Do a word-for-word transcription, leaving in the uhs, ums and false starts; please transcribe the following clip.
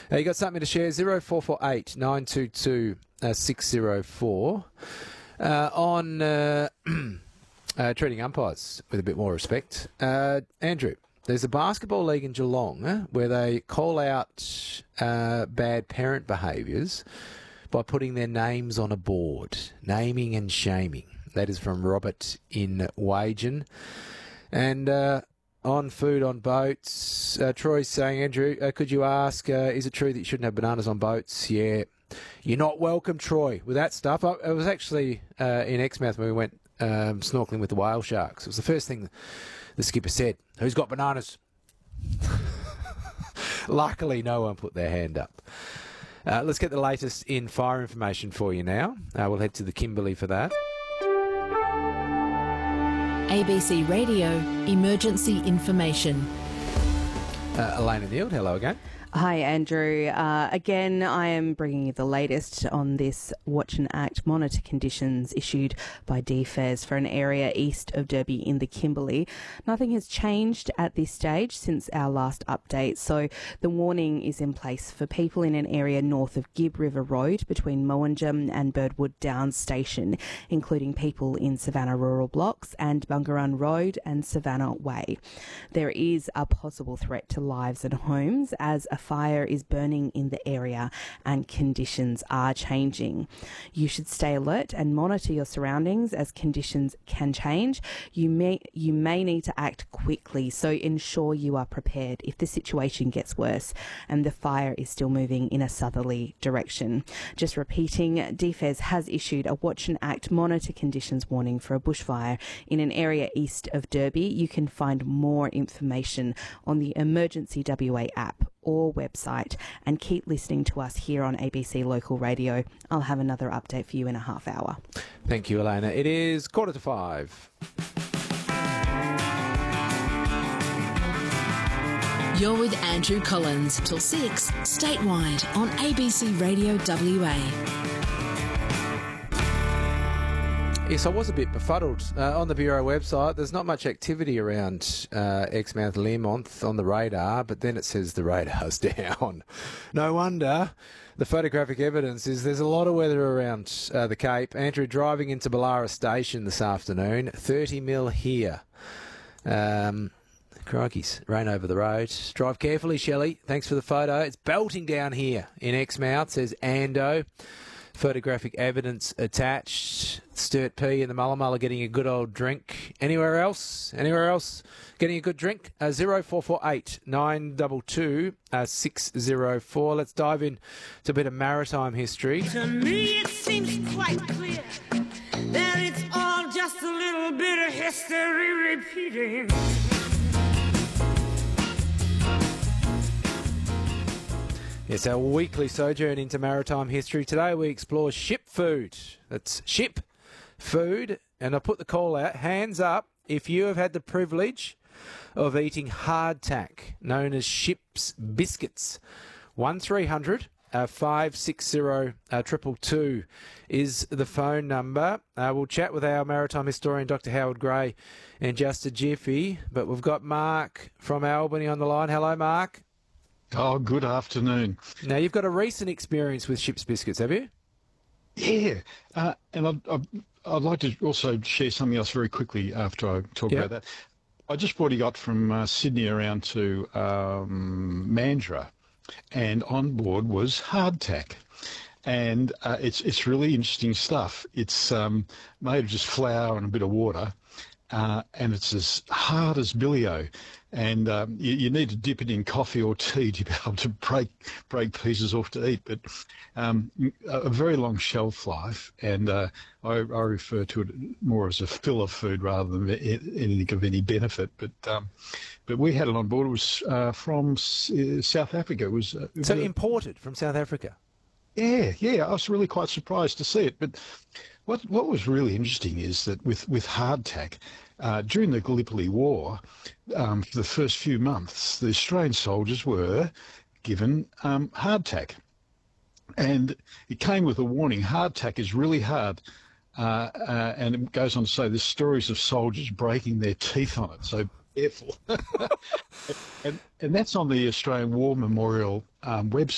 Uh, you got something to share? zero four four eight nine two two six zero four. Uh, on uh, uh, treating umpires with a bit more respect. Uh, Andrew, there's a basketball league in Geelong eh, where they call out uh, bad parent behaviours by putting their names on a board. Naming and shaming. That is from Robert in Wagen. And uh, on food on boats, uh, Troy's saying, Andrew, uh, could you ask, uh, is it true that you shouldn't have bananas on boats? Yeah. You're not welcome, Troy, with that stuff. I, I was actually uh, in Exmouth when we went um, snorkelling with the whale sharks. It was the first thing the skipper said. Who's got bananas? Luckily, no one put their hand up. Uh, let's get the latest in fire information for you now. Uh, we'll head to the Kimberley for that. A B C Radio Emergency Information. Uh, Elena Neal, hello again. Hi, Andrew. Uh, again, I am bringing you the latest on this Watch and Act monitor conditions issued by D F E S for an area east of Derby in the Kimberley. Nothing has changed at this stage since our last update, so the warning is in place for people in an area north of Gibb River Road between Mowanjum and Birdwood Downs Station, including people in Savannah Rural Blocks and Bungarun Road and Savannah Way. There is a possible threat to lives and homes as a fire is burning in the area and conditions are changing. You should stay alert and monitor your surroundings as conditions can change. You may you may need to act quickly, so ensure you are prepared if the situation gets worse and the fire is still moving in a southerly direction. Just repeating, D F E S has issued a Watch and Act monitor conditions warning for a bushfire in an area east of Derby. You can find more information on the Emergency W A app or website, and keep listening to us here on A B C Local Radio. I'll have another update for you in a half hour. Thank you, Elena. It is quarter to five. You're with Andrew Collins till six, statewide on A B C Radio W A. Yes, I was a bit befuddled. Uh, on the Bureau website, there's not much activity around uh, Exmouth Learmonth on the radar, but then it says the radar's down. No wonder. The photographic evidence is there's a lot of weather around uh, the Cape. Andrew, driving into Ballara Station this afternoon, thirty mil here. Um, crikeys, rain over the road. Drive carefully, Shelley. Thanks for the photo. It's belting down here in Exmouth, says Ando. Photographic evidence attached. Sturt P and the Mullamulla getting a good old drink. Anywhere else? Anywhere else getting a good drink? Uh, zero four four eight nine two two six zero four. Let's dive in to a bit of maritime history. To me it seems quite clear that it's all just a little bit of history repeating. It's our weekly sojourn into maritime history. Today we explore ship food. That's ship food. And I put the call out, hands up if you have had the privilege of eating hardtack, known as ship's biscuits. one three hundred five six zero two two two is the phone number. Uh, we'll chat with our maritime historian, Doctor Howard Gray, in just a jiffy. But we've got Mark from Albany on the line. Hello, Mark. Oh, good afternoon. Now, you've got a recent experience with ship's biscuits, have you? Yeah, uh, and I'd, I'd, I'd like to also share something else very quickly after I talk Yep. about that. I just brought got from uh, Sydney around to um, Mandurah, and on board was hardtack. And uh, it's it's really interesting stuff. It's um, made of just flour and a bit of water, uh, and it's as hard as billio. And um, you, you need to dip it in coffee or tea to be able to break break pieces off to eat. But um, a, a very long shelf life, and uh, I, I refer to it more as a filler food rather than anything of any benefit. But um, but we had it on board. It was uh, from S- South Africa. It was, uh, it So was imported from South Africa? Yeah, yeah. I was really quite surprised to see it. But what what was really interesting is that with, with hardtack, uh, during the Gallipoli War, um, for the first few months, the Australian soldiers were given um, hardtack. And it came with a warning, hardtack is really hard. Uh, uh, and it goes on to say there's stories of soldiers breaking their teeth on it, so careful. and, and that's on the Australian War Memorial um, website.